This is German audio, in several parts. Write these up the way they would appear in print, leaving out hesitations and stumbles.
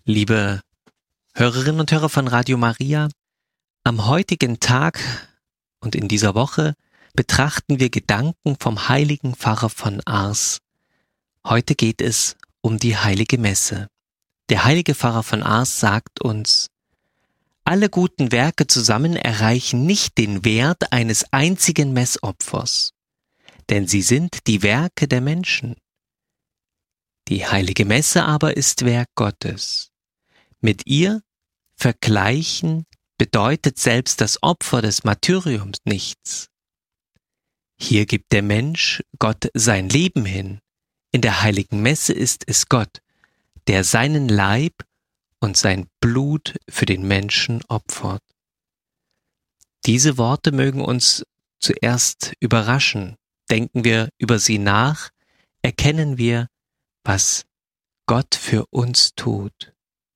Liebe Hörerinnen und Hörer von Radio Maria, am heutigen Tag und in dieser Woche betrachten wir Gedanken vom heiligen Pfarrer von Ars. Heute geht es um die Heilige Messe. Der heilige Pfarrer von Ars sagt uns: Alle guten Werke zusammen erreichen nicht den Wert eines einzigen Messopfers, denn sie sind die Werke der Menschen. Die Heilige Messe aber ist Werk Gottes. Mit ihr vergleichen bedeutet selbst das Opfer des Martyriums nichts. Hier gibt der Mensch Gott sein Leben hin. In der Heiligen Messe ist es Gott, der seinen Leib und sein Blut für den Menschen opfert. Diese Worte mögen uns zuerst überraschen. Denken wir über sie nach, erkennen wir, was Gott für uns tut.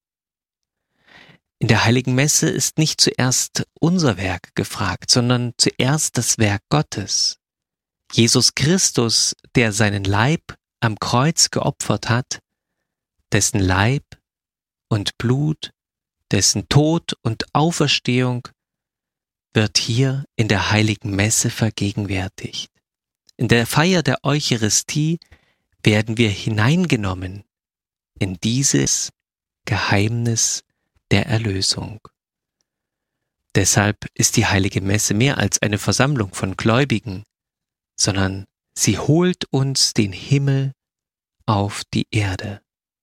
In der Heiligen Messe ist nicht zuerst unser Werk gefragt, sondern zuerst das Werk Gottes. Jesus Christus, der seinen Leib am Kreuz geopfert hat, dessen Leib und Blut, dessen Tod und Auferstehung wird hier in der Heiligen Messe vergegenwärtigt. In der Feier der Eucharistie werden wir hineingenommen in dieses Geheimnis der Erlösung. Deshalb ist die Heilige Messe mehr als eine Versammlung von Gläubigen, sondern sie holt uns den Himmel auf die Erde.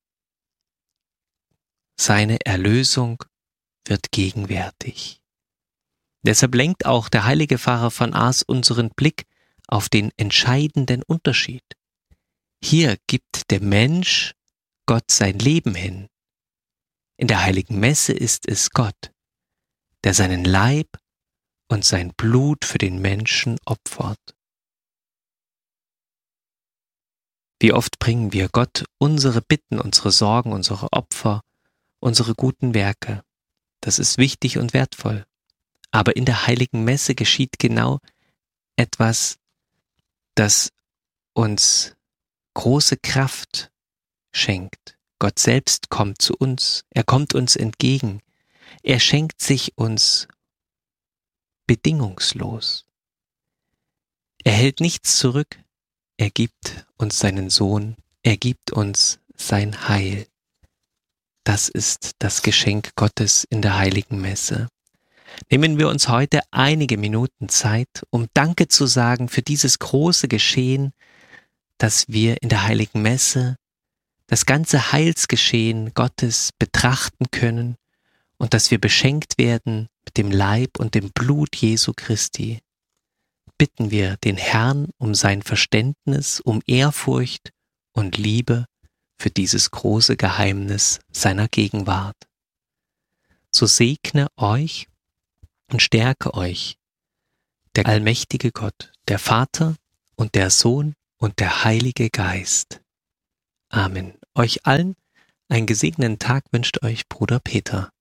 Seine Erlösung wird gegenwärtig. Deshalb lenkt auch der heilige Pfarrer von Ars unseren Blick auf den entscheidenden Unterschied. Hier gibt der Mensch Gott sein Leben hin. In der Heiligen Messe ist es Gott, der seinen Leib und sein Blut für den Menschen opfert. Wie oft bringen wir Gott unsere Bitten, unsere Sorgen, unsere Opfer, unsere guten Werke. Das ist wichtig und wertvoll. Aber in der Heiligen Messe geschieht genau etwas, das uns große Kraft schenkt. Gott selbst kommt zu uns, er kommt uns entgegen, er schenkt sich uns bedingungslos. Er hält nichts zurück, er gibt uns seinen Sohn, er gibt uns sein Heil. Das ist das Geschenk Gottes in der Heiligen Messe. Nehmen wir uns heute einige Minuten Zeit, um Danke zu sagen für dieses große Geschehen, dass wir in der Heiligen Messe das ganze Heilsgeschehen Gottes betrachten können und dass wir beschenkt werden mit dem Leib und dem Blut Jesu Christi. Bitten wir den Herrn um sein Verständnis, um Ehrfurcht und Liebe für dieses große Geheimnis seiner Gegenwart. So segne euch und stärke euch der allmächtige Gott, der Vater und der Sohn und der Heilige Geist. Amen. Euch allen einen gesegneten Tag wünscht euch Bruder Peter.